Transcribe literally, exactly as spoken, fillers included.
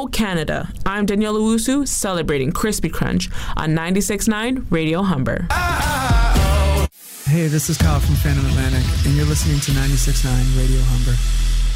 Go Canada. I'm Daniela Owusu, celebrating Crispy Crunch on ninety-six point nine Radio Humber. Hey, this is Kyle from Phantom Atlantic, and you're listening to ninety-six point nine Radio Humber.